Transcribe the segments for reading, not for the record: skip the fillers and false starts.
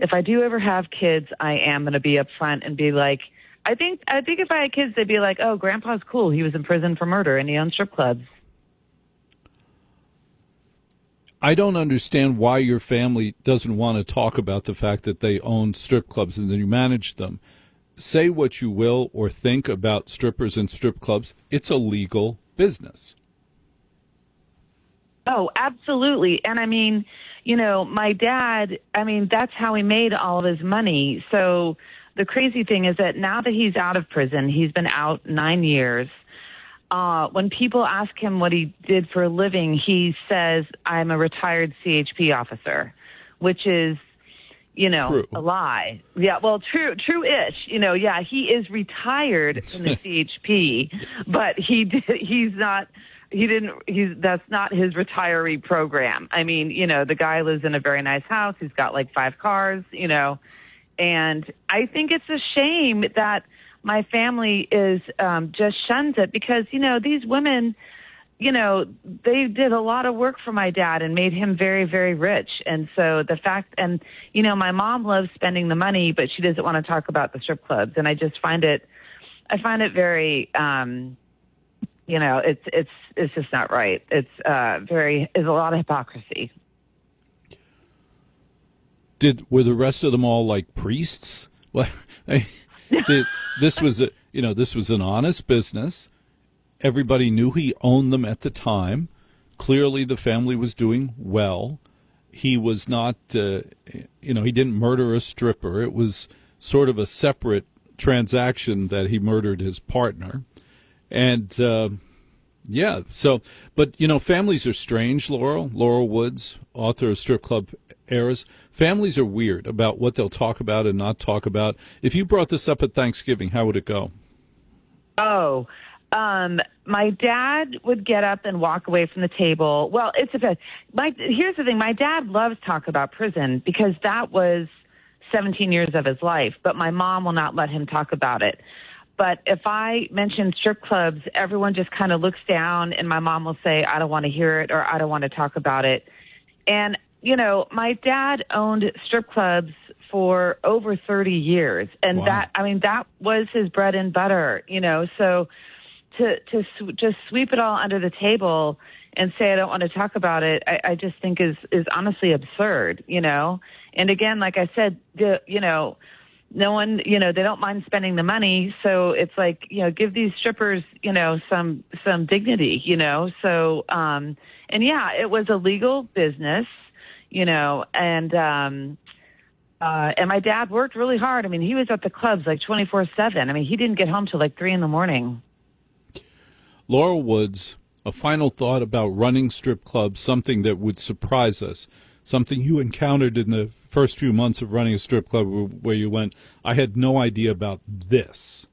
if I do ever have kids, I am going to be upfront and be like, I think if I had kids, they'd be like, oh, Grandpa's cool. He was in prison for murder and he owns strip clubs. I don't understand why your family doesn't want to talk about the fact that they own strip clubs and that you manage them. Say what you will or think about strippers and strip clubs. It's a legal business. Oh, absolutely. And I mean, my dad, that's how he made all of his money. So the crazy thing is that now that he's out of prison, he's been out 9 years. When people ask him what he did for a living, he says, I'm a retired CHP officer, which is, True. a lie. Yeah, well, true-ish. Yeah, he is retired from the CHP, but that's not his retiree program. I mean, the guy lives in a very nice house. He's got like 5 cars, and I think it's a shame that my family is just shuns it because, these women, they did a lot of work for my dad and made him very, very rich. And so the fact, and, my mom loves spending the money, but she doesn't want to talk about the strip clubs. And I just find it very, it's just not right. It's is a lot of hypocrisy. Were the rest of them all like priests? Well, this was an honest business. Everybody knew he owned them at the time. Clearly, the family was doing well. He was not, he didn't murder a stripper. It was sort of a separate transaction that he murdered his partner. And, but families are strange, Laurel. Laurel Woods, author of Strip Club Heiress. Families are weird about what they'll talk about and not talk about. If you brought this up at Thanksgiving, how would it go? Oh, my dad would get up and walk away from the table. Well, it's here's the thing. My dad loves talk about prison because that was 17 years of his life, but my mom will not let him talk about it. But if I mention strip clubs, everyone just kind of looks down and my mom will say, I don't want to hear it or I don't want to talk about it. And, my dad owned strip clubs for over 30 years. And wow. that was his bread and butter, so to just sweep it all under the table and say, I don't want to talk about it, I just think is honestly absurd, And again, like I said, no one, they don't mind spending the money. So it's like, give these strippers, some dignity, So, and yeah, it was a legal business, and my dad worked really hard. I mean, he was at the clubs like 24/7. I mean, he didn't get home till like 3 a.m. Laurel Woods, a final thought about running strip clubs, something that would surprise us, something you encountered in the first few months of running a strip club where you went, I had no idea about this.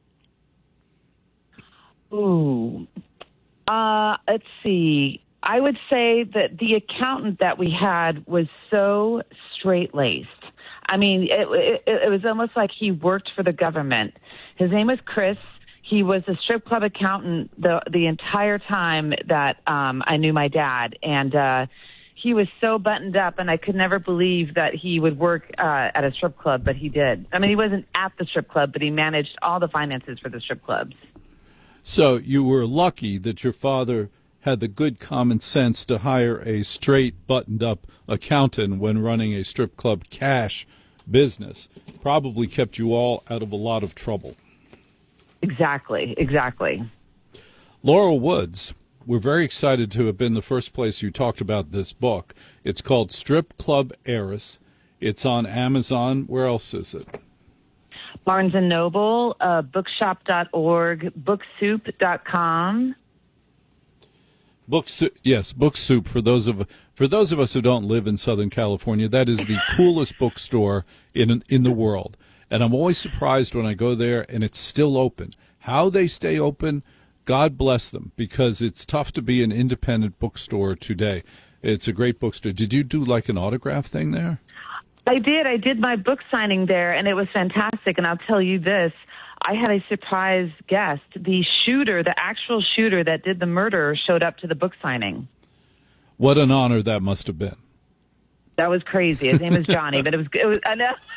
Ooh. Let's see. I would say that the accountant that we had was so straight-laced. I mean, it was almost like he worked for the government. His name was Chris. He was a strip club accountant the entire time that I knew my dad. And he was so buttoned up, and I could never believe that he would work at a strip club, but he did. I mean, he wasn't at the strip club, but he managed all the finances for the strip clubs. So you were lucky that your father had the good common sense to hire a straight, buttoned-up accountant when running a strip club cash business. Probably kept you all out of a lot of trouble. Exactly. Laurel Woods, we're very excited to have been the first place you talked about this book. It's called Strip Club Heiress. It's on Amazon. Where else is it? Barnes & Noble, bookshop.org, booksoup.com. Yes, Book Soup. For those of us who don't live in Southern California, that is the coolest bookstore in the world. And I'm always surprised when I go there and it's still open. How they stay open, God bless them, because it's tough to be an independent bookstore today. It's a great bookstore. Did you do like an autograph thing there? I did. I did my book signing there, and it was fantastic. And I'll tell you this. I had a surprise guest. The actual shooter that did the murder showed up to the book signing. What an honor that must have been. That was crazy. His name is Johnny, but it was I know.